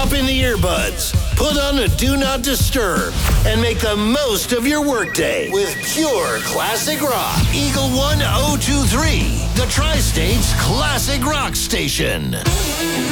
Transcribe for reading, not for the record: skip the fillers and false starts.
Pop in the earbuds, put on a Do Not Disturb, and make the most of your workday with pure classic rock. Eagle 1023, the Tri-State's classic rock station.